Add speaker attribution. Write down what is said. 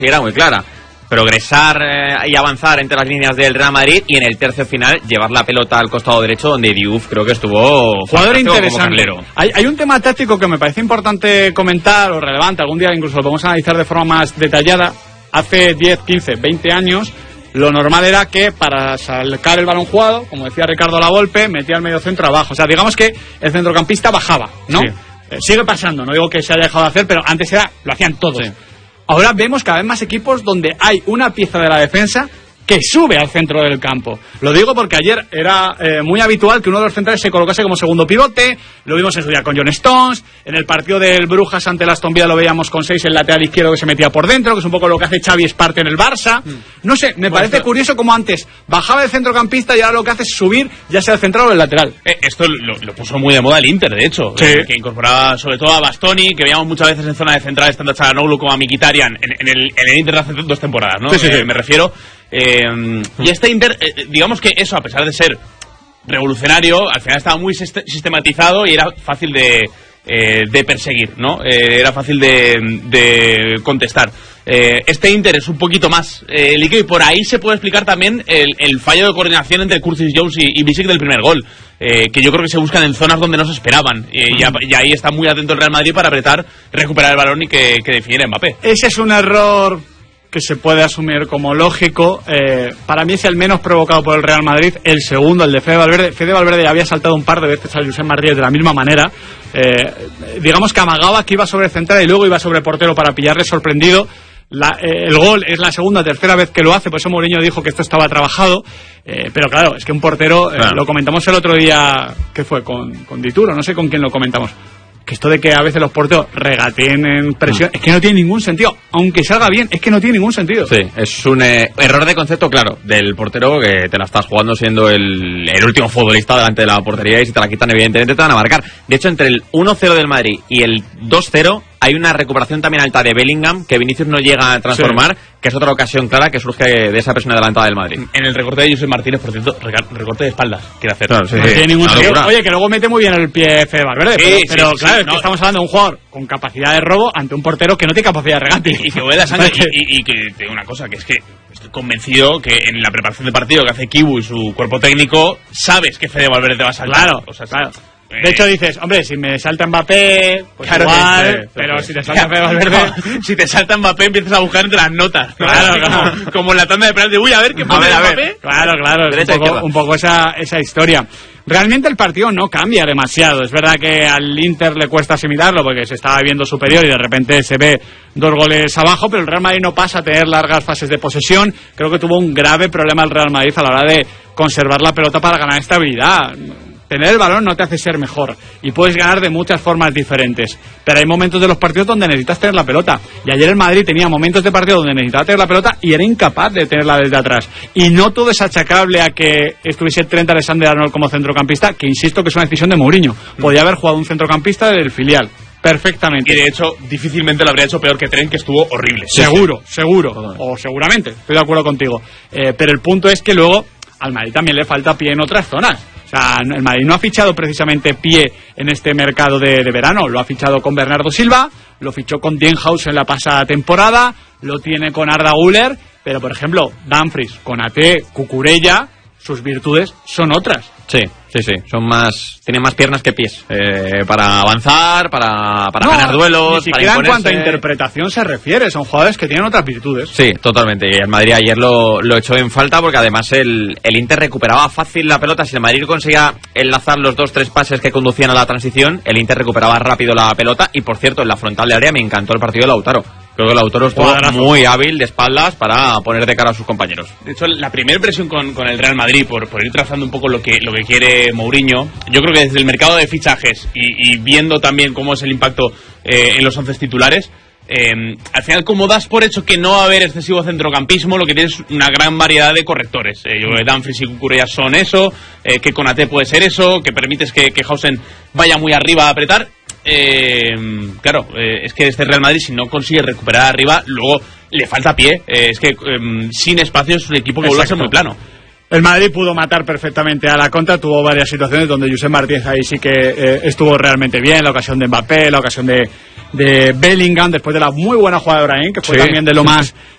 Speaker 1: era muy clara. Progresar y avanzar entre las líneas del Real Madrid y en el tercio final llevar la pelota al costado derecho, donde Diouf creo que estuvo
Speaker 2: jugador interesante. Hay un tema táctico que me parece importante comentar o relevante, algún día incluso lo podemos analizar de forma más detallada. Hace 10, 15, 20 años lo normal era que para sacar el balón jugado, como decía Ricardo Lavolpe, metía el medio centro abajo. O sea, digamos que el centrocampista bajaba, ¿no? Sí. Sigue pasando, no digo que se haya dejado de hacer, pero antes lo hacían todos. Sí. Ahora vemos cada vez más equipos donde hay una pieza de la defensa que sube al centro del campo. Lo digo porque ayer era muy habitual que uno de los centrales se colocase como segundo pivote. Lo vimos en su día con John Stones. En el partido del Brujas ante el Aston Villa lo veíamos con 6, el lateral izquierdo que se metía por dentro, que es un poco lo que hace Xavi Espartero en el Barça. No sé, me parece curioso como antes bajaba el centrocampista y ahora lo que hace es subir, ya sea el central o el lateral.
Speaker 3: Esto lo puso muy de moda el Inter, de hecho.
Speaker 2: Sí.
Speaker 3: Que incorporaba sobre todo a Bastoni, que veíamos muchas veces en zona de centrales tanto a Çalhanoğlu como a Mkhitaryan en el Inter hace 2 temporadas, ¿no?
Speaker 2: Sí.
Speaker 3: Me refiero. Y este Inter, digamos que eso, a pesar de ser revolucionario, al final estaba muy sistematizado y era fácil de perseguir, ¿no? Era fácil de contestar. Este Inter es un poquito más líquido y por ahí se puede explicar también el fallo de coordinación entre Curtis Jones y Visic del primer gol, que yo creo que se buscan en zonas donde no se esperaban, y ahí está muy atento el Real Madrid para apretar, recuperar el balón y que definiera Mbappé.
Speaker 2: Ese es un error que se puede asumir como lógico. Para mí es el menos provocado por el Real Madrid. El segundo, el de Fede Valverde. Fede Valverde ya había saltado un par de veces a Josep Martínez de la misma manera. Digamos que amagaba que iba sobre el central y luego iba sobre el portero para pillarle sorprendido. El gol es la segunda, tercera vez que lo hace, por eso Mourinho dijo que esto estaba trabajado. Pero claro, es que un portero, claro. Lo comentamos el otro día, ¿qué fue? Con Dituro, no sé con quién lo comentamos. Que esto de que a veces los porteros regateen en presión, es que no tiene ningún sentido. Aunque salga bien, es que no tiene ningún sentido.
Speaker 1: Sí, es un error de concepto, claro, del portero, que te la estás jugando siendo el último futbolista delante de la portería, y si te la quitan evidentemente te van a marcar. De hecho, entre el 1-0 del Madrid y el 2-0 hay una recuperación también alta de Bellingham que Vinicius no llega a transformar, sí. Que es otra ocasión clara que surge de esa presión adelantada del Madrid.
Speaker 3: En el recorte de Josep Martínez, por cierto, recorte de espaldas quiere hacer.
Speaker 2: Claro, sí, no tiene ningún sentido. Oye, que luego mete muy bien el pie Fede Valverde, pero claro, es que estamos hablando de un jugador con capacidad de robo ante un portero que no tiene capacidad de regate.
Speaker 3: Y que huele la sangre. Y que te digo una cosa, que es que estoy convencido que en la preparación de partido que hace Kibu y su cuerpo técnico, sabes que Fede Valverde te va a saltar.
Speaker 2: Claro, o sea, claro. De hecho dices, hombre, si me salta Mbappé, pues claro, igual, pero si te salta Fede Valverde,
Speaker 3: si te salta Mbappé empiezas a buscar entre las notas, ¿no?
Speaker 2: Claro.
Speaker 3: Como en la tanda de penalti, uy, a ver qué pone Mbappé.
Speaker 2: Claro, es un poco esa historia. Realmente el partido no cambia demasiado. Es verdad que al Inter le cuesta asimilarlo porque se estaba viendo superior y de repente se ve 2 goles abajo, pero el Real Madrid no pasa a tener largas fases de posesión. Creo que tuvo un grave problema el Real Madrid a la hora de conservar la pelota para ganar estabilidad. Tener el balón no te hace ser mejor y puedes ganar de muchas formas diferentes, pero hay momentos de los partidos donde necesitas tener la pelota, y ayer el Madrid tenía momentos de partido donde necesitaba tener la pelota y era incapaz de tenerla desde atrás, y no todo es achacable a que estuviese Trent Alexander-Arnold como centrocampista, que insisto que es una decisión de Mourinho. Podía haber jugado un centrocampista del filial perfectamente,
Speaker 3: y de hecho difícilmente lo habría hecho peor que Trent, que estuvo horrible.
Speaker 2: Seguro, o seguramente, estoy de acuerdo contigo, pero el punto es que luego al Madrid también le falta pie en otras zonas. O sea, el Madrid no ha fichado precisamente pie en este mercado de verano. Lo ha fichado con Bernardo Silva, lo fichó con Dienhaus en la pasada temporada, lo tiene con Arda Güler, pero por ejemplo, Dumfries, Konaté, Cucurella, sus virtudes son otras.
Speaker 1: Sí, tienen más piernas que pies para avanzar, para ganar duelos.
Speaker 2: Ni siquiera en cuanto a interpretación se refiere, son jugadores que tienen otras virtudes.
Speaker 1: Sí, totalmente, y el Madrid ayer lo echó en falta porque además el Inter recuperaba fácil la pelota. Si el Madrid conseguía enlazar los 2-3 pases que conducían a la transición, el Inter recuperaba rápido la pelota. Y por cierto, en la frontal de área me encantó el partido de Lautaro. Creo que Lautaro estuvo muy hábil de espaldas para poner de cara a sus compañeros.
Speaker 3: De hecho, la primera impresión con el Real Madrid, por ir trazando un poco lo que quiere Mourinho, yo creo que desde el mercado de fichajes y viendo también cómo es el impacto en los 11 titulares, al final, como das por hecho que no va a haber excesivo centrocampismo, lo que tienes es una gran variedad de correctores. Yo creo que Dumfries y Cucurella son eso, que Konaté puede ser eso, que permites que Hausen vaya muy arriba a apretar. Claro, es que este Real Madrid, si no consigue recuperar arriba, luego le falta pie. Es que sin espacio es un equipo que vuelve a ser muy plano.
Speaker 2: El Madrid pudo matar perfectamente a la contra, tuvo varias situaciones donde Josep Martínez ahí sí que estuvo realmente bien, la ocasión de Mbappé, la ocasión de Bellingham, después de la muy buena jugada de Brahim, que fue también de lo más